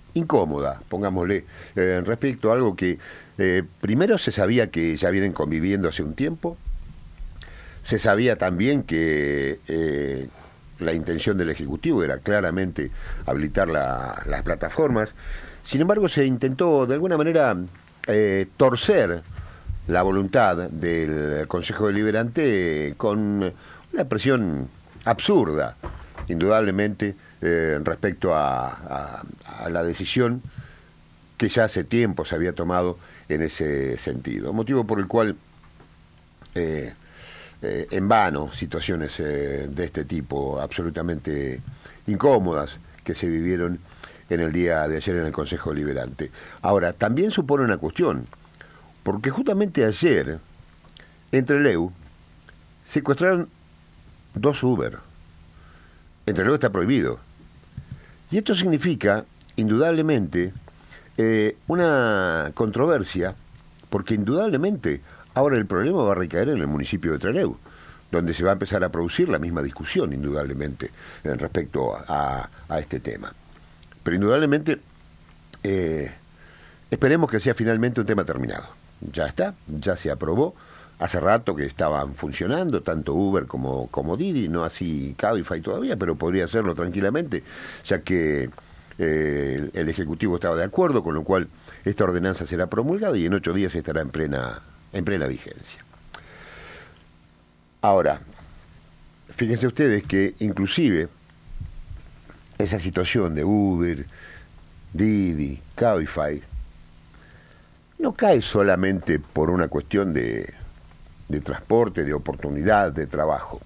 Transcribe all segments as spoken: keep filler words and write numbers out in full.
incómoda, pongámosle, eh, respecto a algo que eh, primero se sabía que ya vienen conviviendo hace un tiempo, se sabía también que eh, la intención del Ejecutivo era claramente habilitar la, las plataformas. Sin embargo, se intentó de alguna manera eh, torcer la voluntad del Consejo Deliberante con una presión absurda, indudablemente, eh, respecto a, a, a la decisión que ya hace tiempo se había tomado en ese sentido. Motivo por el cual, eh, eh, en vano, situaciones eh, de este tipo absolutamente incómodas que se vivieron en el día de ayer en el Consejo Deliberante. Ahora, también supone una cuestión, porque justamente ayer, entre Trelew, secuestraron dos Uber. En Trelew está prohibido. Y esto significa, indudablemente, eh, una controversia, porque indudablemente ahora el problema va a recaer en el municipio de Trelew, donde se va a empezar a producir la misma discusión, indudablemente, en respecto a, a este tema. Pero indudablemente, eh, esperemos que sea finalmente un tema terminado. Ya está, ya se aprobó. Hace rato que estaban funcionando, tanto Uber como, como Didi, no así Cabify todavía, pero podría hacerlo tranquilamente, ya que eh, el, el Ejecutivo estaba de acuerdo, con lo cual esta ordenanza será promulgada y en ocho días estará en plena, en plena vigencia. Ahora, fíjense ustedes que inclusive esa situación de Uber, Didi, Cabify, no cae solamente por una cuestión de, de transporte, de oportunidad, de trabajo.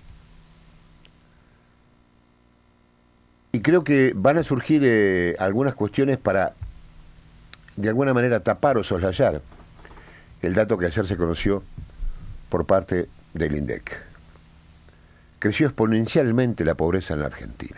Y creo que van a surgir eh, algunas cuestiones para, de alguna manera, tapar o soslayar el dato que ayer se conoció por parte del INDEC. Creció exponencialmente la pobreza en la Argentina.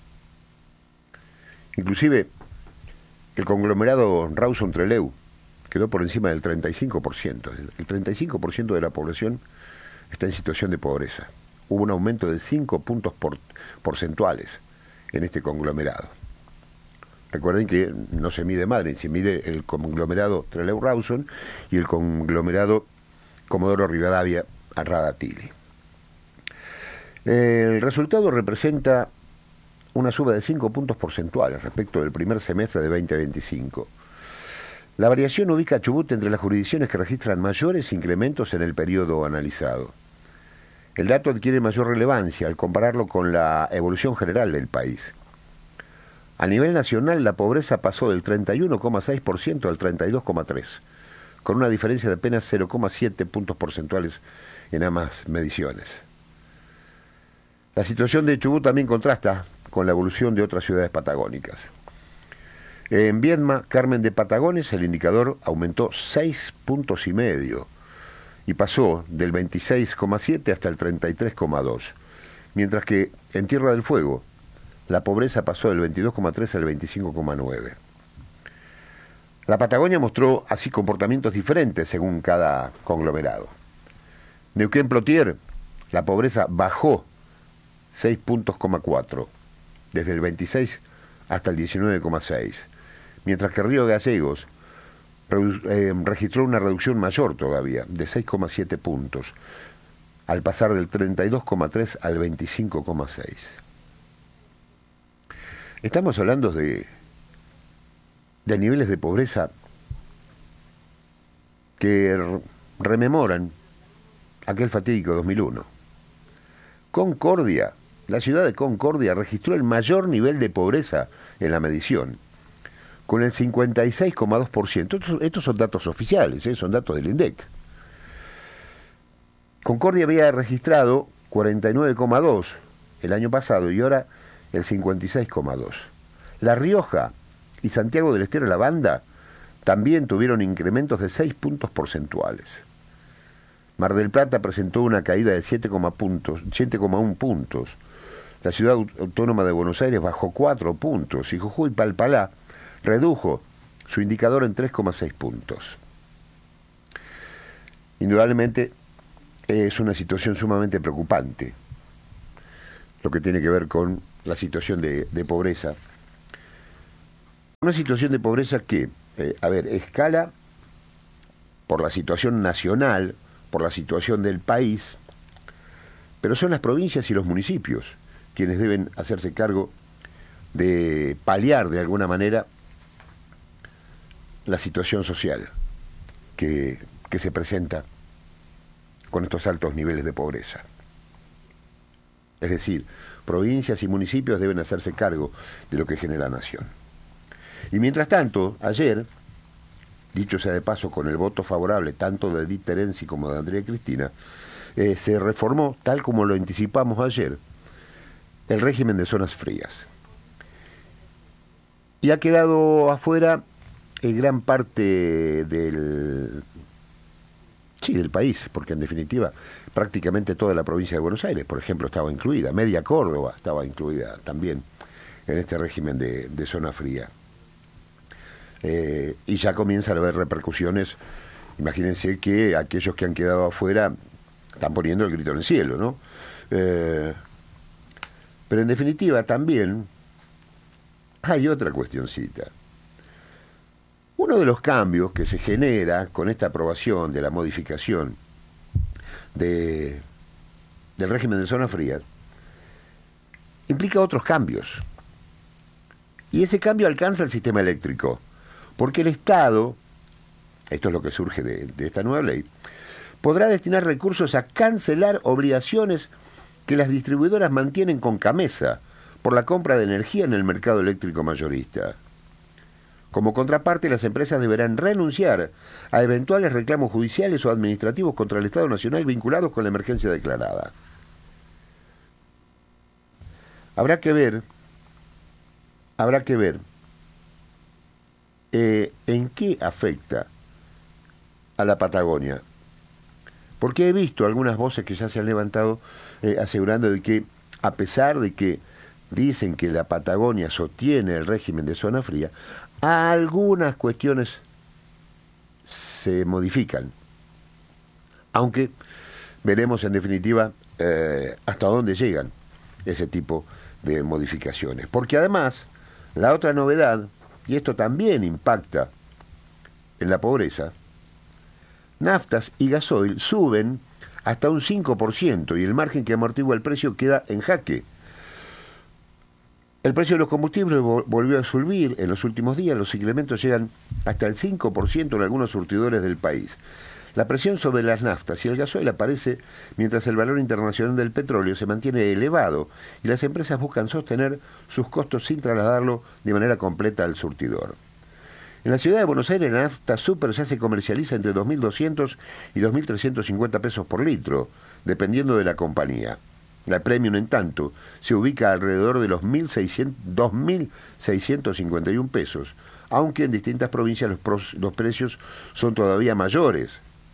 Inclusive, el conglomerado Rawson Trelew quedó por encima del treinta y cinco por ciento. El treinta y cinco por ciento de la población está en situación de pobreza. Hubo un aumento de cinco puntos por, porcentuales en este conglomerado. Recuerden que no se mide Madrid, se mide el conglomerado Trelew Rawson y el conglomerado Comodoro Rivadavia Radatili. El resultado representa una suba de cinco puntos porcentuales respecto del primer semestre de veinte veinticinco. La variación ubica a Chubut entre las jurisdicciones que registran mayores incrementos en el periodo analizado. El dato adquiere mayor relevancia al compararlo con la evolución general del país. A nivel nacional, la pobreza pasó del treinta y uno coma seis por ciento al treinta y dos coma tres por ciento, con una diferencia de apenas cero coma siete puntos porcentuales en ambas mediciones. La situación de Chubut también contrasta con la evolución de otras ciudades patagónicas. En Viedma, Carmen de Patagones, el indicador aumentó seis puntos y medio y pasó del veintiséis coma siete hasta el treinta y tres coma dos, mientras que en Tierra del Fuego la pobreza pasó del veintidós coma tres al veinticinco coma nueve. La Patagonia mostró así comportamientos diferentes según cada conglomerado. Neuquén Plotier, la pobreza bajó seis puntos coma cuatro, desde el veintiséis hasta el diecinueve coma seis, mientras que Río Gallegos eh, registró una reducción mayor todavía, de seis coma siete puntos, al pasar del treinta y dos coma tres al veinticinco coma seis. Estamos hablando de, de niveles de pobreza que rememoran aquel fatídico dos mil uno. Concordia, la ciudad de Concordia registró el mayor nivel de pobreza en la medición, con el cincuenta y seis coma dos por ciento. Estos, estos son datos oficiales, ¿eh? Son datos del INDEC. Concordia había registrado cuarenta y nueve coma dos el año pasado y ahora el cincuenta y seis coma dos. La Rioja y Santiago del Estero La Banda también tuvieron incrementos de seis puntos porcentuales. Mar del Plata presentó una caída de siete coma uno puntos. La ciudad autónoma de Buenos Aires bajó cuatro puntos y Jujuy Palpalá redujo su indicador en tres coma seis puntos. Indudablemente es una situación sumamente preocupante lo que tiene que ver con la situación de, de pobreza Una situación de pobreza que, eh, a ver, escala por la situación nacional, por la situación del país, pero son las provincias y los municipios quienes deben hacerse cargo de paliar de alguna manera la situación social que, que se presenta con estos altos niveles de pobreza. Es decir, provincias y municipios deben hacerse cargo de lo que genera la nación. Y mientras tanto, ayer, dicho sea de paso con el voto favorable tanto de Edith Terenzi como de Andrea Cristina, eh, se reformó, tal como lo anticipamos ayer, el régimen de zonas frías. Y ha quedado afuera en gran parte del, sí, del país, porque en definitiva prácticamente toda la provincia de Buenos Aires, por ejemplo, estaba incluida, media Córdoba estaba incluida también en este régimen de, de zona fría. Eh, y ya comienzan a haber repercusiones. Imagínense que aquellos que han quedado afuera están poniendo el grito en el cielo, ¿no? Eh, pero en definitiva también hay otra cuestioncita. Uno de los cambios que se genera con esta aprobación de la modificación de, del régimen de zonas frías implica otros cambios. Y ese cambio alcanza el sistema eléctrico, porque el Estado, esto es lo que surge de, de esta nueva ley, podrá destinar recursos a cancelar obligaciones que las distribuidoras mantienen con Camesa por la compra de energía en el mercado eléctrico mayorista. Como contraparte, las empresas deberán renunciar a eventuales reclamos judiciales o administrativos contra el Estado Nacional vinculados con la emergencia declarada. Habrá que ver, habrá que ver eh, en qué afecta a la Patagonia. Porque he visto algunas voces que ya se han levantado eh, asegurando de que, a pesar de que dicen que la Patagonia sostiene el régimen de zona fría, algunas cuestiones se modifican. Aunque veremos en definitiva eh, hasta dónde llegan ese tipo de modificaciones. Porque además, la otra novedad, y esto también impacta en la pobreza, naftas y gasoil suben hasta un cinco por ciento y el margen que amortigua el precio queda en jaque. El precio de los combustibles volvió a subir en los últimos días, los incrementos llegan hasta el cinco por ciento en algunos surtidores del país. La presión sobre las naftas y el gasoil aparece mientras el valor internacional del petróleo se mantiene elevado y las empresas buscan sostener sus costos sin trasladarlo de manera completa al surtidor. En la ciudad de Buenos Aires la nafta super ya se comercializa entre dos mil doscientos y dos mil trescientos cincuenta pesos por litro, dependiendo de la compañía. La Premium, en tanto, se ubica alrededor de los dos mil seiscientos cincuenta y uno pesos, aunque en distintas provincias los, pros, los precios son todavía mayores.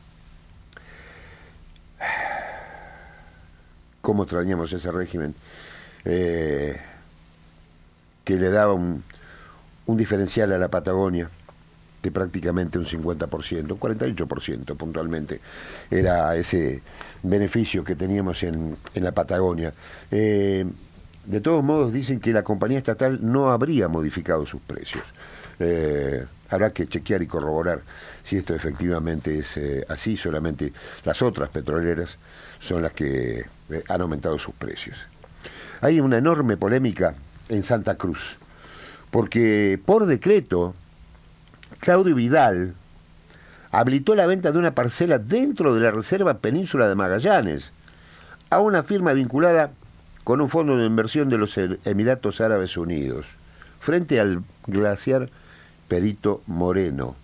¿Cómo extrañamos ese régimen eh, que le daba un, un diferencial a la Patagonia de prácticamente un cincuenta por ciento, un cuarenta y ocho por ciento puntualmente era ese beneficio que teníamos en, en la Patagonia? Eh, de todos modos dicen que la compañía estatal no habría modificado sus precios. Eh, habrá que chequear y corroborar si esto efectivamente es eh, así. Solamente las otras petroleras son las que eh, han aumentado sus precios. Hay una enorme polémica en Santa Cruz, porque por decreto Claudio Vidal habilitó la venta de una parcela dentro de la Reserva Península de Magallanes a una firma vinculada con un fondo de inversión de los Emiratos Árabes Unidos, frente al glaciar Perito Moreno.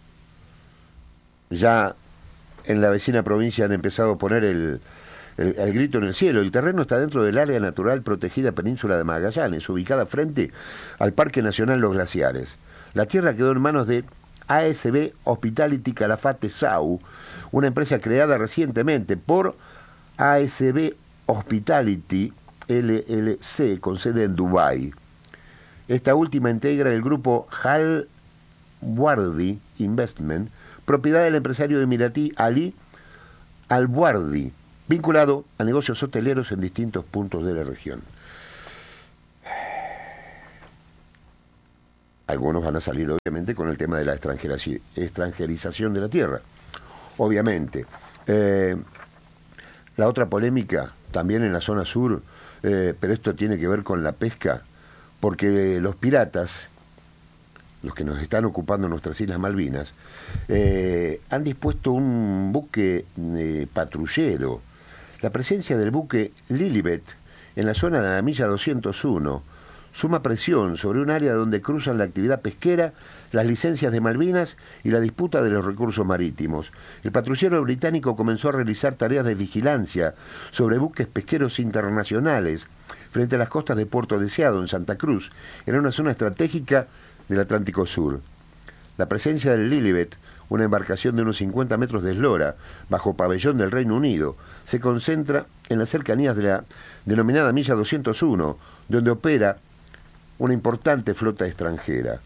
Ya en la vecina provincia han empezado a poner el, el, el grito en el cielo. El terreno está dentro del área natural protegida Península de Magallanes, ubicada frente al Parque Nacional Los Glaciares. La tierra quedó en manos de A S B Hospitality Calafate S A U, una empresa creada recientemente por A S B Hospitality L L C con sede en Dubái. Esta última integra el grupo Al Buardi Investment, propiedad del empresario emiratí Ali Al Buardi, vinculado a negocios hoteleros en distintos puntos de la región. algunos van a salir obviamente con el tema de la extranjeraci- extranjerización de la tierra, obviamente. Eh, la otra polémica, también en la zona sur, eh, pero esto tiene que ver con la pesca, porque los piratas, los que nos están ocupando nuestras Islas Malvinas, eh, han dispuesto un buque eh, patrullero. La presencia del buque Lilibet en la zona de la milla doscientos uno suma presión sobre un área donde cruzan la actividad pesquera, las licencias de Malvinas y la disputa de los recursos marítimos. El patrullero británico comenzó a realizar tareas de vigilancia sobre buques pesqueros internacionales frente a las costas de Puerto Deseado, en Santa Cruz, en una zona estratégica del Atlántico Sur. La presencia del Lilibet, una embarcación de unos cincuenta metros de eslora, bajo pabellón del Reino Unido, se concentra en las cercanías de la denominada milla doscientos uno, donde opera una importante flota extranjera.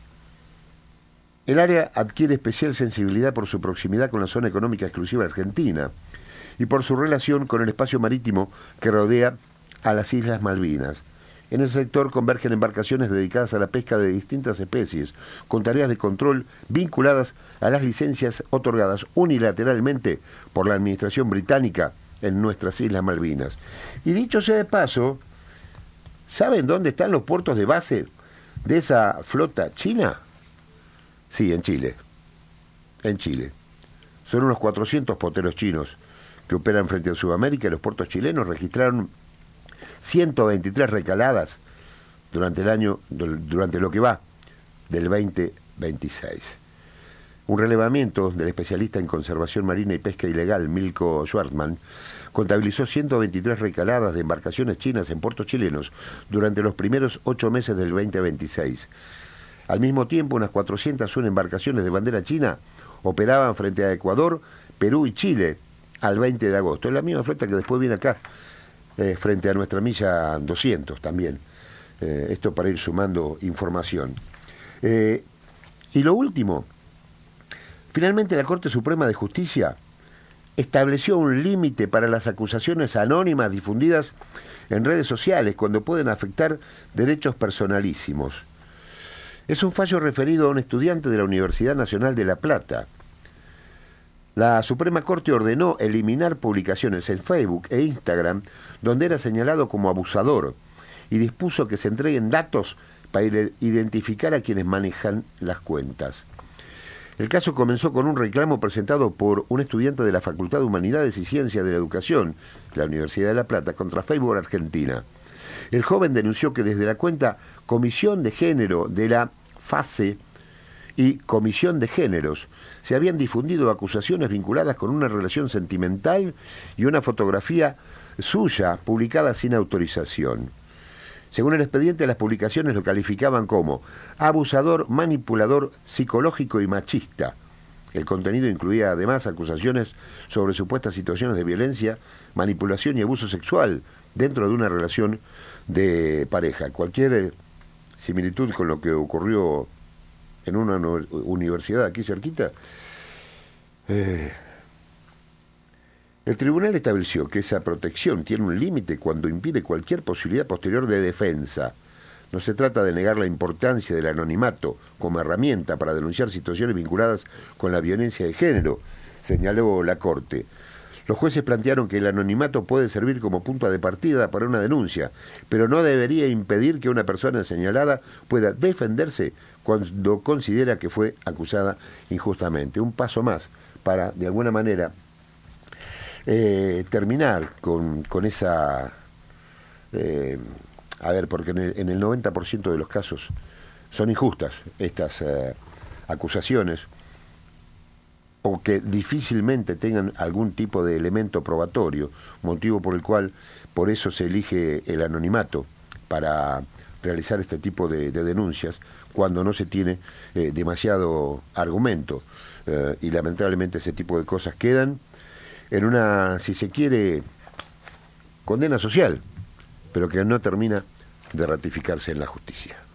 El área adquiere especial sensibilidad por su proximidad con la zona económica exclusiva argentina y por su relación con el espacio marítimo que rodea a las Islas Malvinas. En el sector convergen embarcaciones dedicadas a la pesca de distintas especies, con tareas de control vinculadas a las licencias otorgadas unilateralmente por la administración británica en nuestras Islas Malvinas. Y dicho sea de paso, ¿saben dónde están los puertos de base de esa flota china? Sí, en Chile. En Chile. Son unos cuatrocientos poteros chinos que operan frente a Sudamérica, y los puertos chilenos registraron ciento veintitrés recaladas durante el año, durante lo que va del veinte veintiséis. Un relevamiento del especialista en conservación marina y pesca ilegal, Milko Schwartzman, contabilizó ciento veintitrés recaladas de embarcaciones chinas en puertos chilenos durante los primeros ocho meses del veinte veintiséis. Al mismo tiempo, unas cuatrocientas una embarcaciones de bandera china operaban frente a Ecuador, Perú y Chile al veinte de agosto. Es la misma flota que después viene acá, eh, frente a nuestra milla doscientos también. Eh, esto para ir sumando información. Eh, y lo último, finalmente la Corte Suprema de Justicia estableció un límite para las acusaciones anónimas difundidas en redes sociales cuando pueden afectar derechos personalísimos. Es un fallo referido a un estudiante de la Universidad Nacional de La Plata. La Suprema Corte ordenó eliminar publicaciones en Facebook e Instagram donde era señalado como abusador y dispuso que se entreguen datos para identificar a quienes manejan las cuentas. El caso comenzó con un reclamo presentado por un estudiante de la Facultad de Humanidades y Ciencias de la Educación de la Universidad de La Plata contra Facebook Argentina. El joven denunció que desde la cuenta Comisión de Género de la FACE y Comisión de Géneros se habían difundido acusaciones vinculadas con una relación sentimental y una fotografía suya publicada sin autorización. Según el expediente, las publicaciones lo calificaban como abusador, manipulador, psicológico y machista. El contenido incluía además acusaciones sobre supuestas situaciones de violencia, manipulación y abuso sexual dentro de una relación de pareja. Cualquier similitud con lo que ocurrió en una universidad aquí cerquita. Eh, el tribunal estableció que esa protección tiene un límite cuando impide cualquier posibilidad posterior de defensa. No se trata de negar la importancia del anonimato como herramienta para denunciar situaciones vinculadas con la violencia de género, señaló la Corte. Los jueces plantearon que el anonimato puede servir como punto de partida para una denuncia, pero no debería impedir que una persona señalada pueda defenderse cuando considera que fue acusada injustamente. Un paso más para, de alguna manera, eh, terminar con, con esa... Eh, a ver, porque en el, en el noventa por ciento de los casos son injustas estas eh, acusaciones, o que difícilmente tengan algún tipo de elemento probatorio, motivo por el cual por eso se elige el anonimato para realizar este tipo de, de denuncias cuando no se tiene eh, demasiado argumento, eh, y lamentablemente ese tipo de cosas quedan en una, si se quiere, condena social, pero que no termina de ratificarse en la justicia.